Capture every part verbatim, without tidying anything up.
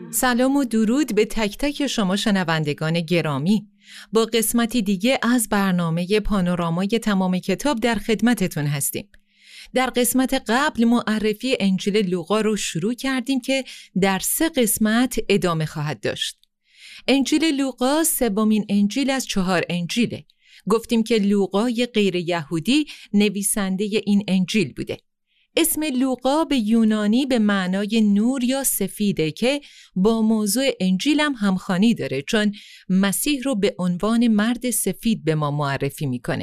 سلام و درود به تک تک شما شنوندگان گرامی. با قسمتی دیگه از برنامه پانورامای تمام کتاب در خدمتتون هستیم. در قسمت قبل معرفی انجیل لوقا رو شروع کردیم که در سه قسمت ادامه خواهد داشت. انجیل لوقا سومین انجیل از چهار انجیله. گفتیم که لوقا یه غیر یهودی نویسنده این انجیل بوده. اسم لوقا به یونانی به معنای نور یا سفیده که با موضوع انجیل هم همخوانی داره، چون مسیح رو به عنوان مرد سفید به ما معرفی میکنه.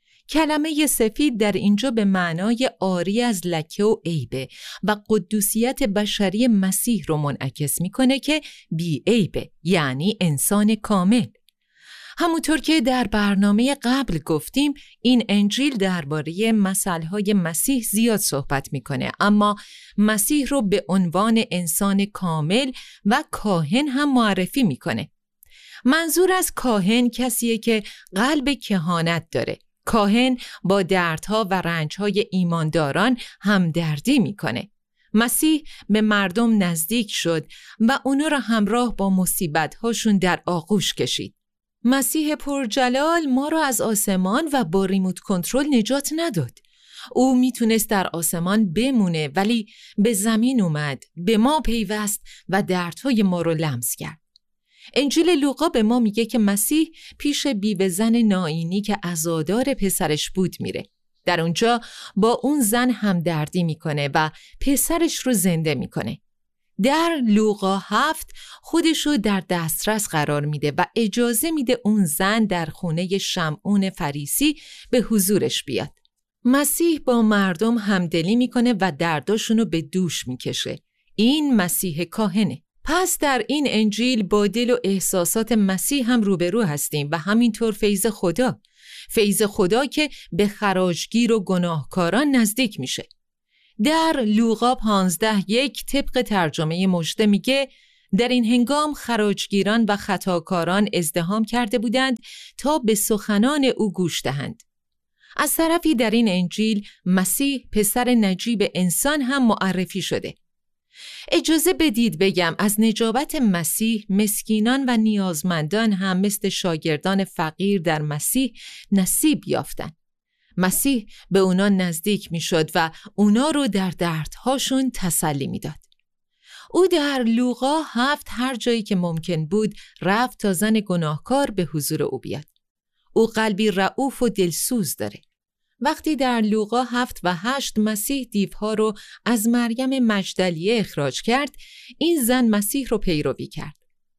کلمه سفید در اینجا به معنای عاری از لکه و عیبه و قدوسیت بشری مسیح رو منعکس میکنه که بی عیبه، یعنی انسان کامل. همونطور که در برنامه قبل گفتیم، این انجیل درباره مثلهای مسیح زیاد صحبت میکنه، اما مسیح رو به عنوان انسان کامل و کاهن هم معرفی میکنه. منظور از کاهن کسیه که قلب کهانت داره. کاهن با دردها و رنجهای ایمانداران همدردی میکنه. مسیح به مردم نزدیک شد و اونا را همراه با مصیبت‌هاشون در آغوش کشید. مسیح پرجلال ما را از آسمان و با ریموت کنترل نجات نداد. او میتونست در آسمان بمونه، ولی به زمین اومد، به ما پیوست و دردهای ما رو لمس کرد. انجیل لوقا به ما میگه که مسیح پیش بیوه زن ناینی که عزادار پسرش بود میره. در اونجا با اون زن همدردی میکنه و پسرش رو زنده میکنه. در لوقا هفت خودشو در دسترس قرار میده و اجازه میده اون زن در خونه شمعون فریسی به حضورش بیاد. مسیح با مردم همدلی میکنه و درداشونو به دوش میکشه. این مسیح کاهنه. پس در این انجیل با دل و احساسات مسیح هم روبرو هستیم و همینطور فیض خدا. فیض خدا که به خراجگیر و گناهکاران نزدیک میشه. در لوقا پانزده یک طبق ترجمه مژده میگه در این هنگام خراجگیران و خطاکاران ازدحام کرده بودند تا به سخنان او گوش دهند. از طرفی در این انجیل مسیح پسر نجیب انسان هم معرفی شده. اجازه بدید بگم از نجابت مسیح مسکینان و نیازمندان هم مثل شاگردان فقیر در مسیح نصیب یافتن. مسیح به اونا نزدیک می شد و اونا رو در دردهاشون تسلی می داد. او در لوقا هفت هر جایی که ممکن بود رفت تا زن گناهکار به حضور او بیاد. او قلبی رئوف و دلسوز داره. وقتی در لوقا هفت و هشت مسیح دیوها رو از مریم مجدلیه اخراج کرد، این زن مسیح رو پیروی کرد.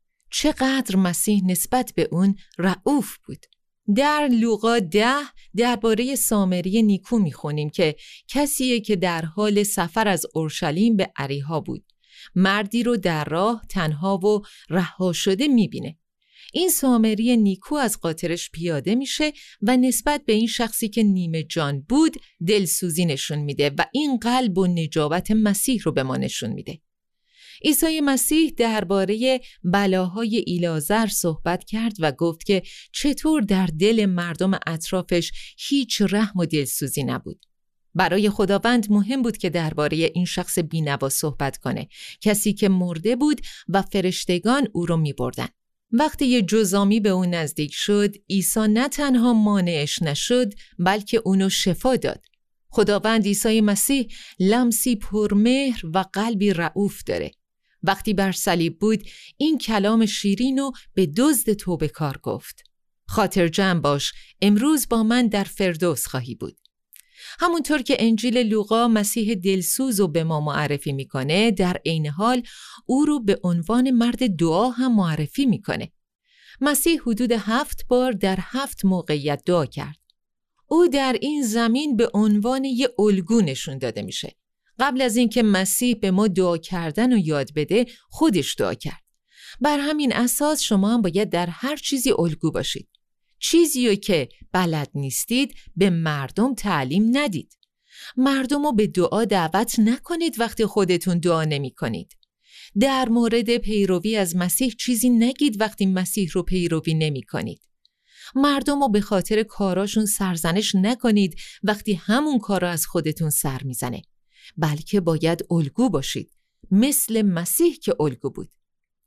چقدر مسیح نسبت به اون رئوف بود. در لوقا ده درباره سامری نیکو میخونیم که کسیه که در حال سفر از اورشلیم به اریحا بود. مردی رو در راه تنها و رها شده میبینه. این سامری نیکو از قاطرش پیاده میشه و نسبت به این شخصی که نیمه جان بود دلسوزی نشون میده و این قلب و نجابت مسیح رو به ما نشون میده. عیسی مسیح درباره بلاهای ایلازر صحبت کرد و گفت که چطور در دل مردم اطرافش هیچ رحم و دلسوزی نبود. برای خداوند مهم بود که درباره این شخص بی‌نوا صحبت کنه، کسی که مرده بود و فرشتگان او رو می‌بردن. وقتی یه جزامی به اون نزدیک شد، عیسی نه تنها مانعش نشد، بلکه اونو شفا داد. خداوند عیسی مسیح لمسی پرمهر و قلبی رئوف داره. وقتی بر صلیب بود، این کلام شیرینو به دزد توبه کار گفت: خاطر جمع باش، امروز با من در فردوس خواهی بود. همونطور که انجیل لوقا مسیح دلسوز رو به ما معرفی میکنه، در عین حال او رو به عنوان مرد دعا هم معرفی میکنه. مسیح حدود هفت بار در هفت موقعیت دعا کرد. او در این زمین به عنوان یه الگو نشون داده میشه. قبل از اینکه مسیح به ما دعا کردن رو یاد بده، خودش دعا کرد. بر همین اساس شما هم باید در هر چیزی الگو باشید. چیزی رو که بلد نیستید به مردم تعلیم ندید. مردم رو به دعا دعوت نکنید وقتی خودتون دعا نمی کنید. در مورد پیروی از مسیح چیزی نگید وقتی مسیح رو پیروی نمی کنید. مردم رو به خاطر کاراشون سرزنش نکنید وقتی همون کارا از خودتون سر میزنه، بلکه باید الگو باشید، مثل مسیح که الگو بود.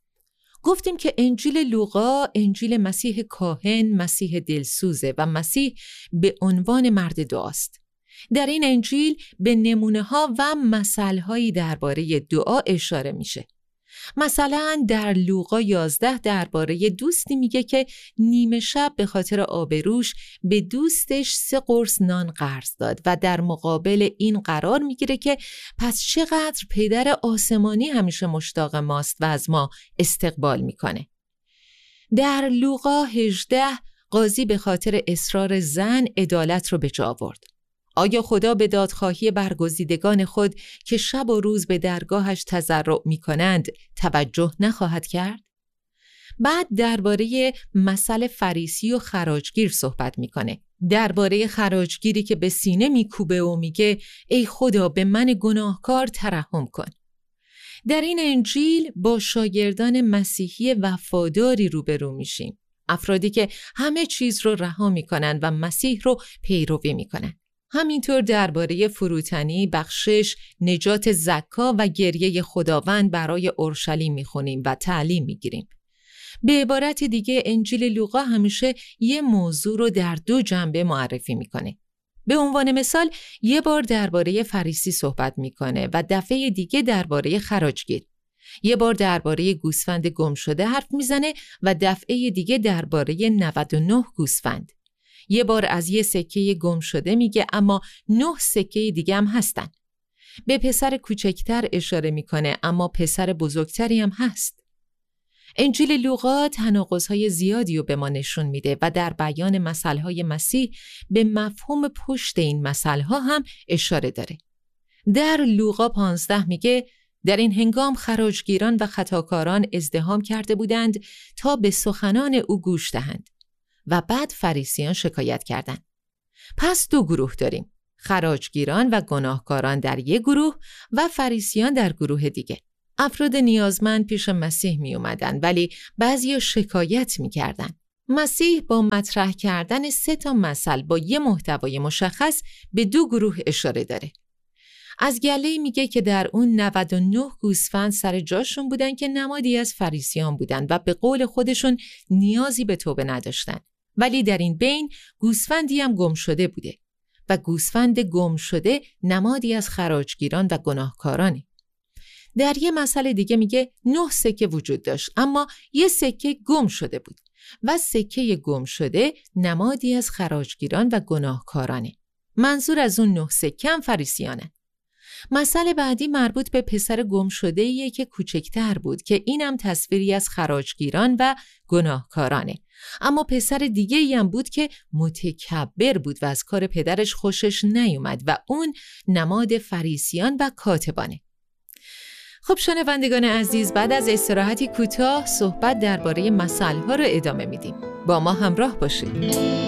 گفتیم که انجیل لوقا انجیل مسیح کاهن، مسیح دلسوزه و مسیح به عنوان مرد دعاست. در این انجیل به نمونه‌ها و مثل‌هایی درباره دعا اشاره میشه. مثلا در لوقا یازده درباره دوستی میگه که نیمه شب به خاطر آبروش به دوستش سه قرص نان قرض داد و در مقابل این قرار میگیره که پس چقدر پدر آسمانی همیشه مشتاق ماست و از ما استقبال میکنه. در لوقا هجده قاضی به خاطر اصرار زن عدالت رو به جا آورد. آیا خدا به دادخواهی برگزیدگان خود که شب و روز به درگاهش تضرع می‌کنند توجه نخواهد کرد؟ بعد درباره مثل فریسی و خراجگیر صحبت می‌کنه. درباره خراجگیری که به سینه می‌کوبه و میگه ای خدا به من گناهکار ترحم کن. در این انجیل با شاگردان مسیحی وفاداری روبرو میشیم. افرادی که همه چیز رو رها می‌کنند و مسیح رو پیروی می‌کنند. همینطور درباره فروتنی، بخشش، نجات زکا و گریه خداوند برای اورشلیم میخونیم و تعلیم میگیریم. به عبارت دیگه انجیل لوقا همیشه یه موضوع رو در دو جنبه معرفی میکنه. به عنوان مثال یه بار درباره فریسی صحبت میکنه و دفعه دیگه درباره خراجگیر. یه بار درباره گوسفند گم شده حرف میزنه و دفعه دیگه درباره نود و نه گوسفند. یه بار از یه سکه گم شده میگه اما نه سکه دیگه هم هستن. به پسر کوچکتر اشاره میکنه اما پسر بزرگتری هم هست. انجیل لوقا تناقض‌های زیادی رو به ما نشون میده و در بیان مثل‌های مسیح به مفهوم پشت این مثل‌ها هم اشاره داره. در لوقا پانزده میگه در این هنگام خراجگیران و خطاکاران ازدحام کرده بودند تا به سخنان او گوش دهند. و بعد فریسیان شکایت کردند. پس دو گروه داریم. خراجگیران و گناهکاران در یک گروه و فریسیان در گروه دیگه. افراد نیازمند پیش مسیح می اومدن ولی بعضیا شکایت می کردن. مسیح با مطرح کردن سه تا مثل با یه محتوای مشخص به دو گروه اشاره داره. از گله‌ای میگه که در اون نود و نه گوسفند سر جاشون بودن که نمادی از فریسیان بودن و به قول خودشون نیازی به توبه نداشتن. ولی در این بین گوسفندی هم گم شده بوده و گوسفند گم شده نمادی از خراجگیران و گناهکارانه. در یه مسئله دیگه میگه نه سکه وجود داشت اما یه سکه گم شده بود و سکه گم شده نمادی از خراجگیران و گناهکارانه. منظور از اون نه سکه هم فریسیانه. مسئله بعدی مربوط به پسر گم شده‌ایه که کوچکتر بود که اینم تصویری از خراجگیران و گناهکارانه. اما پسر دیگه‌ای هم بود که متکبر بود و از کار پدرش خوشش نیومد و اون نماد فریسیان و کاتبانه. خب شنوندگان عزیز، بعد از استراحتی کوتاه صحبت درباره مثل‌ها رو ادامه میدیم. با ما همراه باشید.